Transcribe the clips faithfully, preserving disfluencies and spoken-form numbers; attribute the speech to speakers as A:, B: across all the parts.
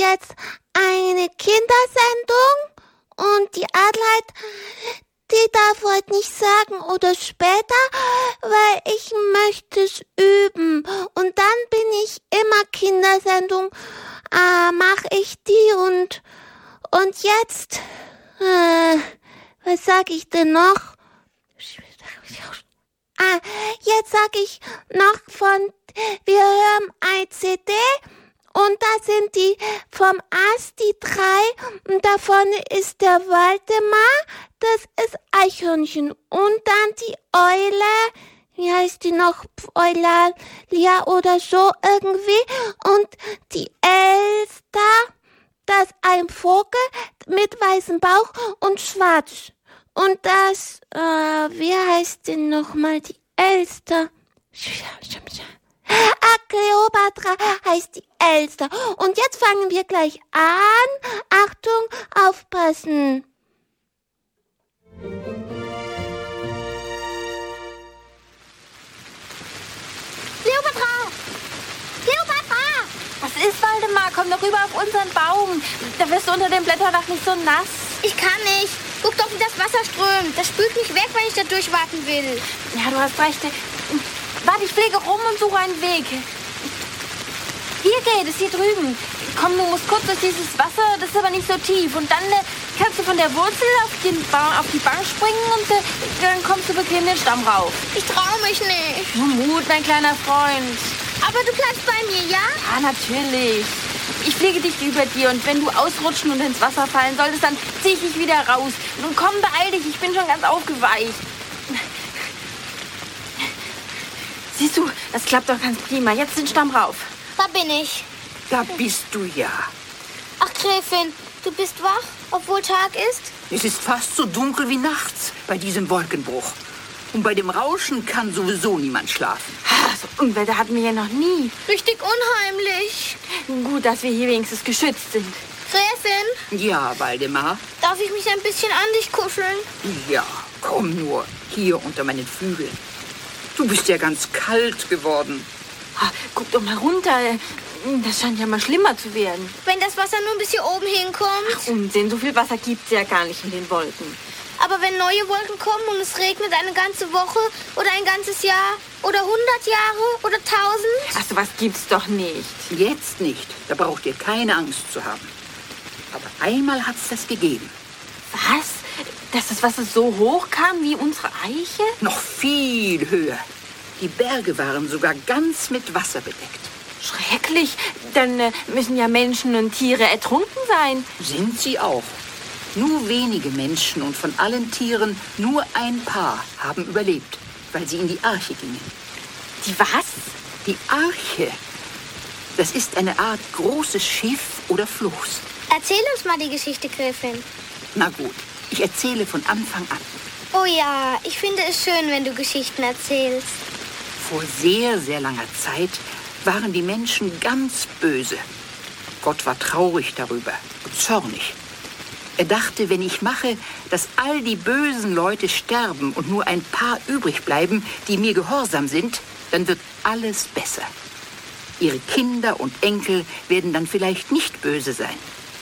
A: jetzt eine Kindersendung und die Adelheid, die darf heute nicht sagen oder später, weil ich möchte es üben. Und dann bin ich immer Kindersendung, äh, mache ich die und, und jetzt, äh, was sag ich denn noch? Ah, jetzt sag ich noch von, wir hören eine C D und da sind die vom Ast, die drei, und da vorne ist der Waldemar, das ist Eichhörnchen, und dann die Eule, wie heißt die noch, Eulalia oder so irgendwie, und die Elster, das ist ein Vogel mit weißem Bauch und schwarz. Und das, äh, wie heißt denn nochmal die Elster? Ah, Kleopatra heißt die Elster. Und jetzt fangen wir gleich an. Achtung, aufpassen.
B: Kleopatra! Kleopatra!
C: Was ist, Waldemar? Komm doch rüber auf unseren Baum. Da wirst du unter dem Blätterdach nicht so nass.
B: Ich kann nicht. Guck doch, wie das Wasser strömt. Das spült mich weg, wenn ich da durchwarten will.
C: Ja, du hast recht. Warte, ich fliege rum und suche einen Weg. Hier geht es, hier drüben. Komm, du musst kurz durch dieses Wasser, das ist aber nicht so tief. Und dann äh, kannst du von der Wurzel auf, den ba- auf die Bank springen und äh, dann kommst du bequem den Stamm rauf.
B: Ich traue mich nicht.
C: Nur Mut, mein kleiner Freund.
B: Aber du bleibst bei mir, ja?
C: Ja, natürlich. Ich fliege dicht über dir und wenn du ausrutschen und ins Wasser fallen solltest, dann ziehe ich dich wieder raus. Nun komm, beeil dich, ich bin schon ganz aufgeweicht. Siehst du, das klappt doch ganz prima. Jetzt den Stamm rauf.
B: Da bin ich.
D: Da bist du ja.
B: Ach, Gräfin, du bist wach, obwohl Tag ist?
D: Es ist fast so dunkel wie nachts bei diesem Wolkenbruch. Und bei dem Rauschen kann sowieso niemand schlafen.
C: Ah, so Unwetter hatten wir ja noch nie.
B: Richtig unheimlich.
C: Gut, dass wir hier wenigstens geschützt sind.
B: Gräfin,
D: Ja, Waldemar.
B: darf ich mich ein bisschen an dich kuscheln?
D: Ja, komm nur hier unter meinen Flügeln. Du bist ja ganz kalt geworden.
C: Ah, guck doch mal runter. Das scheint ja mal schlimmer zu werden.
B: Wenn das Wasser nur bis hier oben hinkommt.
C: Unsinn, so viel Wasser gibt's ja gar nicht in den Wolken.
B: Aber wenn neue Wolken kommen und es regnet eine ganze Woche oder ein ganzes Jahr oder hundert Jahre oder tausend?
C: Ach, sowas gibt's doch nicht.
D: Jetzt nicht. Da braucht ihr keine Angst zu haben. Aber einmal hat's das gegeben.
C: Was? Dass das Wasser so hoch kam wie unsere Eiche?
D: Noch viel höher. Die Berge waren sogar ganz mit Wasser bedeckt.
C: Schrecklich. Dann äh, müssen ja Menschen und Tiere ertrunken sein.
D: Sind sie auch. Nur wenige Menschen und von allen Tieren nur ein paar haben überlebt, weil sie in die Arche gingen.
C: Die was?
D: Die Arche, das ist eine Art großes Schiff oder Floß.
B: Erzähl uns mal die Geschichte, Gräfin.
D: Na gut, ich erzähle von Anfang an.
B: Oh ja, ich finde es schön, wenn du Geschichten erzählst.
D: Vor sehr, sehr langer Zeit waren die Menschen ganz böse. Gott war traurig darüber und zornig. Er dachte, wenn ich mache, dass all die bösen Leute sterben und nur ein paar übrig bleiben, die mir gehorsam sind, dann wird alles besser. Ihre Kinder und Enkel werden dann vielleicht nicht böse sein.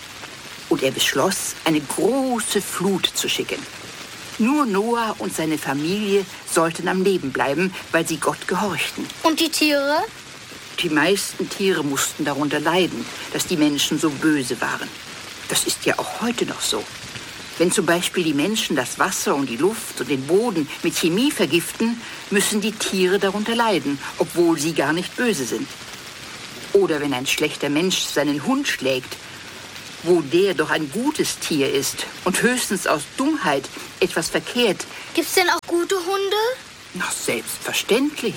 D: Und er beschloss, eine große Flut zu schicken. Nur Noah und seine Familie sollten am Leben bleiben, weil sie Gott gehorchten.
B: Und die Tiere?
D: Die meisten Tiere mussten darunter leiden, dass die Menschen so böse waren. Das ist ja auch heute noch so. Wenn zum Beispiel die Menschen das Wasser und die Luft und den Boden mit Chemie vergiften, müssen die Tiere darunter leiden, obwohl sie gar nicht böse sind. Oder wenn ein schlechter Mensch seinen Hund schlägt, wo der doch ein gutes Tier ist und höchstens aus Dummheit etwas verkehrt.
B: Gibt's denn auch gute Hunde?
D: Na, selbstverständlich.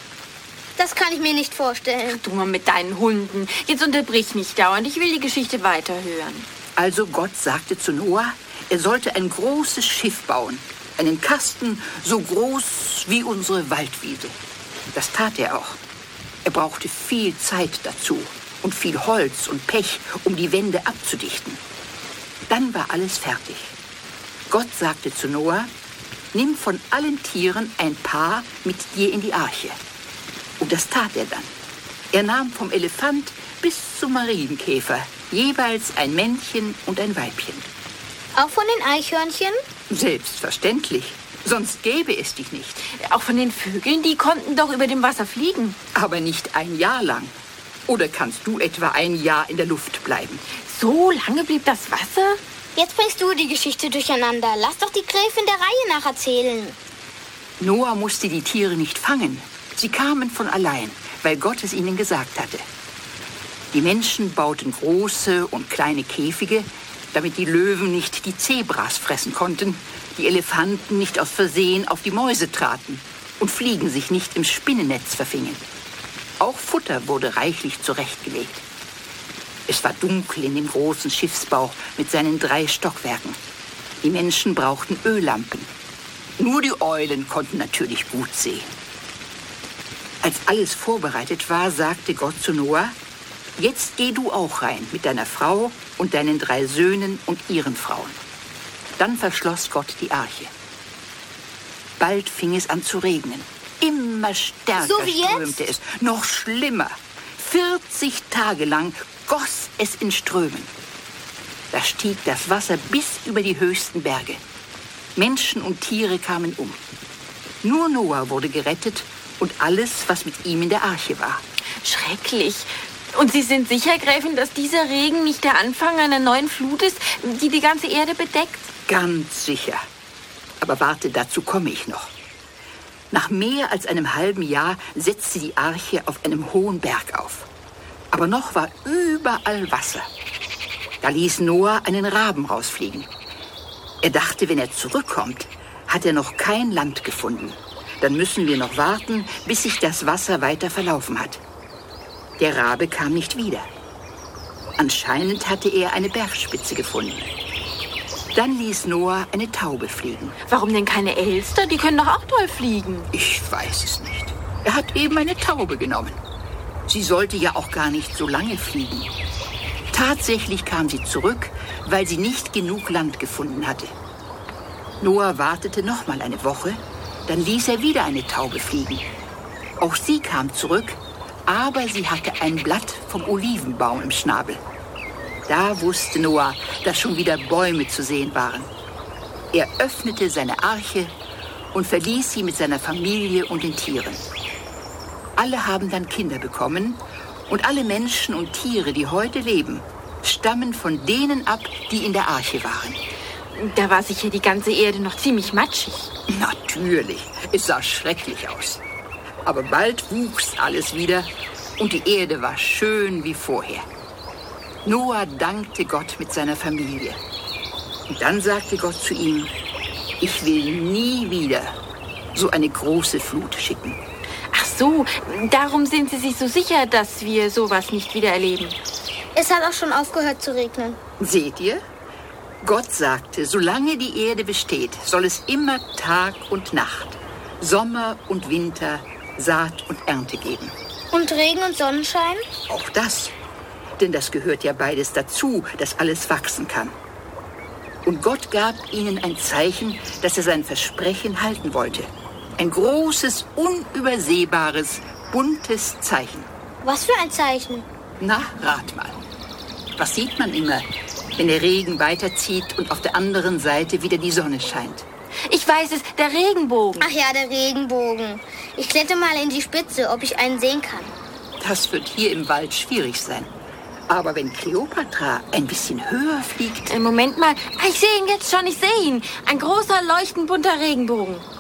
B: Das kann ich mir nicht vorstellen.
C: Du mal mit deinen Hunden. Jetzt unterbrich nicht dauernd. Ich will die Geschichte weiterhören.
D: Also Gott sagte zu Noah, er sollte ein großes Schiff bauen. Einen Kasten so groß wie unsere Waldwiese. Das tat er auch. Er brauchte viel Zeit dazu und viel Holz und Pech, um die Wände abzudichten. Dann war alles fertig. Gott sagte zu Noah, nimm von allen Tieren ein paar mit dir in die Arche. Und das tat er dann. Er nahm vom Elefant bis zum Marienkäfer, jeweils ein Männchen und ein Weibchen.
B: Auch von den Eichhörnchen?
D: Selbstverständlich, sonst gäbe es dich nicht.
C: Auch von den Vögeln, die konnten doch über dem Wasser fliegen.
D: Aber nicht ein Jahr lang. Oder kannst du etwa ein Jahr in der Luft bleiben?
C: So lange blieb das Wasser?
B: Jetzt bringst du die Geschichte durcheinander. Lass doch die Gräfin der Reihe nach erzählen.
D: Noah musste die Tiere nicht fangen. Sie kamen von allein, weil Gott es ihnen gesagt hatte. Die Menschen bauten große und kleine Käfige, damit die Löwen nicht die Zebras fressen konnten, die Elefanten nicht aus Versehen auf die Mäuse traten und Fliegen sich nicht im Spinnennetz verfingen. Auch Futter wurde reichlich zurechtgelegt. Es war dunkel in dem großen Schiffsbauch mit seinen drei Stockwerken. Die Menschen brauchten Öllampen. Nur die Eulen konnten natürlich gut sehen. Als alles vorbereitet war, sagte Gott zu Noah: Jetzt geh du auch rein mit deiner Frau und deinen drei Söhnen und ihren Frauen. Dann verschloss Gott die Arche. Bald fing es an zu regnen. Immer stärker
B: So wie
D: strömte
B: jetzt?
D: es. Noch schlimmer. vierzig Tage lang goss es in Strömen. Da stieg das Wasser bis über die höchsten Berge. Menschen und Tiere kamen um. Nur Noah wurde gerettet und alles, was mit ihm in der Arche war.
C: Schrecklich. Und Sie sind sicher, Gräfin, dass dieser Regen nicht der Anfang einer neuen Flut ist, die die ganze Erde bedeckt?
D: Ganz sicher. Aber warte, dazu komme ich noch. Nach mehr als einem halben Jahr setzte die Arche auf einem hohen Berg auf. Aber noch war überall Wasser. Da ließ Noah einen Raben rausfliegen. Er dachte, wenn er zurückkommt, hat er noch kein Land gefunden. Dann müssen wir noch warten, bis sich das Wasser weiter verlaufen hat. Der Rabe kam nicht wieder. Anscheinend hatte er eine Bergspitze gefunden. Dann ließ Noah eine Taube fliegen.
C: Warum denn keine Elster? Die können doch auch toll fliegen.
D: Ich weiß es nicht. Er hat eben eine Taube genommen. Sie sollte ja auch gar nicht so lange fliegen. Tatsächlich kam sie zurück, weil sie nicht genug Land gefunden hatte. Noah wartete noch mal eine Woche, dann ließ er wieder eine Taube fliegen. Auch sie kam zurück, aber sie hatte ein Blatt vom Olivenbaum im Schnabel. Da wusste Noah, dass schon wieder Bäume zu sehen waren. Er öffnete seine Arche und verließ sie mit seiner Familie und den Tieren. Alle haben dann Kinder bekommen und alle Menschen und Tiere, die heute leben, stammen von denen ab, die in der Arche waren.
C: Da war sicher die ganze Erde noch ziemlich matschig.
D: Natürlich, es sah schrecklich aus. Aber bald wuchs alles wieder und die Erde war schön wie vorher. Noah dankte Gott mit seiner Familie. Und dann sagte Gott zu ihm: Ich will nie wieder so eine große Flut schicken.
C: Ach so, darum sind Sie sich so sicher, dass wir sowas nicht wieder erleben.
B: Es hat auch schon aufgehört zu regnen.
D: Seht ihr? Gott sagte, solange die Erde besteht, soll es immer Tag und Nacht, Sommer und Winter, Saat und Ernte geben.
B: Und Regen und Sonnenschein?
D: Auch das. Denn das gehört ja beides dazu, dass alles wachsen kann. Und Gott gab ihnen ein Zeichen, dass er sein Versprechen halten wollte. Ein großes, unübersehbares, buntes Zeichen.
B: Was für ein Zeichen?
D: Na, rat mal. Was sieht man immer, wenn der Regen weiterzieht und auf der anderen Seite wieder die Sonne scheint?
C: Ich weiß es, der Regenbogen.
B: Ach ja, der Regenbogen. Ich kletter mal in die Spitze, ob ich einen sehen kann.
D: Das wird hier im Wald schwierig sein. Aber wenn Kleopatra ein bisschen höher fliegt...
C: Äh, Moment mal, ich sehe ihn jetzt schon, ich sehe ihn. Ein großer, leuchtend bunter Regenbogen.